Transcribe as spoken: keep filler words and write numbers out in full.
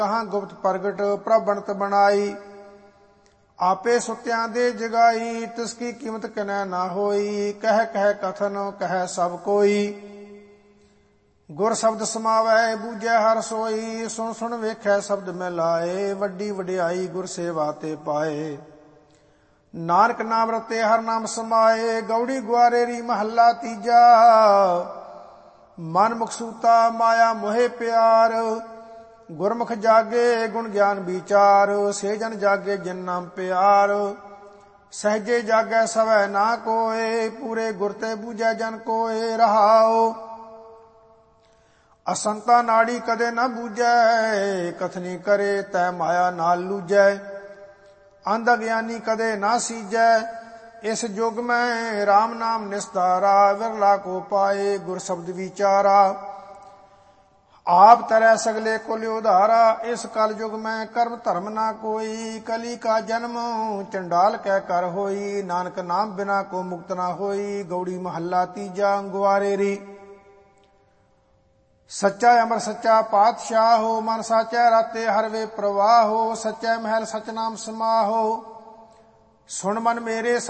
ਕਹਾਂ ਗੁਪਤ ਪ੍ਰਗਟ ਪ੍ਰਭਣਤ ਬਣਾਈ। ਆਪੇ ਸੁਤਿਆਂ ਦੇ ਜਗਾਈ, ਤਿਸਕੀ ਕੀਮਤ ਕਿਨੈ ਨਾ ਹੋਈ। ਕਹਿ ਕਹਿ ਕਥਨ ਕਹਿ ਸਭ ਕੋਈ, ਗੁਰ ਸ਼ਬਦ ਸਮਾਵੈ ਬੂਝੈ ਹਰ ਸੋਈ। ਸੁਣ ਸੁਣ ਵੇਖੈ ਸ਼ਬਦ ਮੈਂ ਲਾਏ, ਵੱਡੀ ਵਡਿਆਈ ਗੁਰ ਸੇਵਾ ਤੇ ਪਾਏ। ਨਾਨਕ ਨਾਮ ਰਤੇ ਹਰ ਨਾਮ ਸਮਾਏ, ਗੌੜੀ ਗੁਆਰੇਰੀ ਮਹੱਲਾ ਤੀਜਾ। ਮਨ ਮੁਖ ਸੂਤਾ ਮਾਇਆ ਮੋਹਿ ਪਿਆਰ, ਗੁਰਮੁਖ ਜਾਗੇ ਗੁਣ ਗਿਆਨ ਵਿਚਾਰ। ਸੇ ਜਨ ਜਾਗੇ ਜਿਨ ਨਾਮ ਪਿਆਰ, ਸਹਜੇ ਜਾਗੈ ਸਵੈ ਨਾ ਕੋਏ। ਪੂਰੇ ਗੁਰ ਤੇ ਬੂਝੈ ਜਨ ਕੋਏ ਰਹਾਓ। ਅਸੰਤਾ ਨਾੜੀ ਕਦੇ ਨਾ ਬੂਝੈ, ਕਥਨੀ ਕਰੇ ਤੈ ਮਾਇਆ ਨਾਲ ਲੂਝੈ। ਅੰਧ ਅਗਿਆਨੀ ਕਦੇ ਨਾ ਸੀਜੈ, ਇਸ ਯੁਗ ਮੈਂ ਰਾਮ ਨਾਮ ਨਿਸਤਾਰਾ। ਵਿਰਲਾ ਕੋ ਪਾਏ ਗੁਰ ਸ਼ਬਦ ਵਿਚਾਰਾ, ਆਪ ਤਰੈ ਸਗਲੇ ਕੁਲ ਉਧਾਰਾ। ਇਸ ਕਲ ਯੁਗ ਮੈਂ ਕਰਮ ਧਰਮ ਨਾ ਕੋਈ, ਕਲੀ ਕਾ ਜਨਮ ਚੰਡਾਲ ਕਹਿ ਕਰ ਹੋਈ। ਨਾਨਕ ਨਾਮ ਬਿਨਾ ਕੋ ਮੁਕਤ ਨਾ ਹੋਈ। ਗੌੜੀ ਮਹੱਲਾ ਤੀਜਾ ਗੁਆਰੇਰੀ। ਸੱਚਾ ਅਮਰ ਸੱਚਾ ਪਾਤਸ਼ਾਹੋ, ਮਨ ਸਾਚੈ ਰਾਤੇ ਹਰ ਵੇ ਪ੍ਰਵਾਹੋ। ਸੱਚੈ ਮਹਿਲ ਸਚ ਨਾਮ ਸਮਾਹੋ, ਸੁਣ ਮਨ ਮੇਰੇ